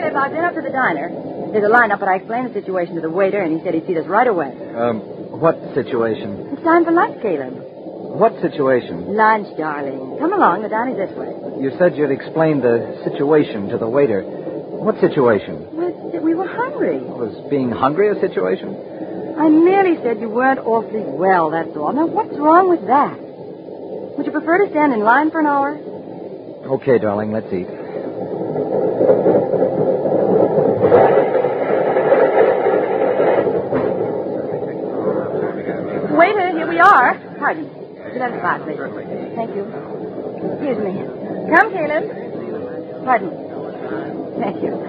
Caleb, I've been up to the diner. There's a lineup, but I explained the situation to the waiter, and he said he'd see us right away. What situation? It's time for lunch, Caleb. What situation? Lunch, darling. Come along. The diner's this way. You said you'd explained the situation to the waiter. What situation? We were hungry. Was being hungry a situation? I merely said you weren't awfully well, that's all. Now, what's wrong with that? Would you prefer to stand in line for an hour? Okay, darling, let's eat. Waiter, here we are. Pardon. Get out of the box, please. Thank you. Excuse me. Come, Caleb. Pardon. Thank you.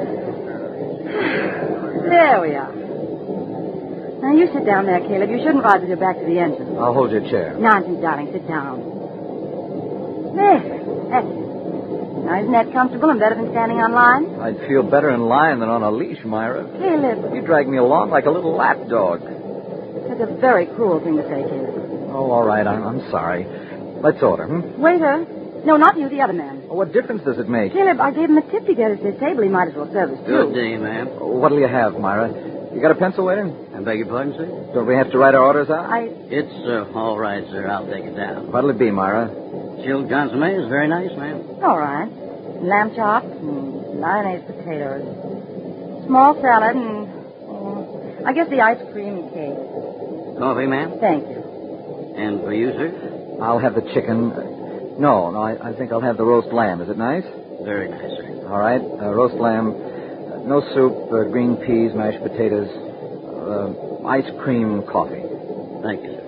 There we are. Now, you sit down there, Caleb. You shouldn't rise with your back to the engine. I'll hold your chair. Nonsense, darling. Sit down. There. That's it. Now, isn't that comfortable and better than standing on line? I'd feel better in line than on a leash, Myra. Caleb. You drag me along like a little lap dog. That's a very cruel thing to say, Caleb. Oh, all right. I'm sorry. Let's order, Waiter. No, not you, the other man. Well, what difference does it make? Caleb, I gave him a tip to get us this table. He might as well serve us, too. Good day, ma'am. What'll you have, Myra? You got a pencil, waiter? I beg your pardon, sir? Don't we have to write our orders out? It's all right, sir. I'll take it down. What'll it be, Myra? Chilled consomme is very nice, ma'am. All right. Lamb chops and mayonnaise potatoes. Small salad and, I guess the ice cream and cake. Coffee, ma'am? Thank you. And for you, sir? I'll have the chicken. No, I think I'll have the roast lamb. Is it nice? Very nice, sir. All right. Roast lamb. No soup, green peas, mashed potatoes. Ice cream, coffee. Thank you, sir.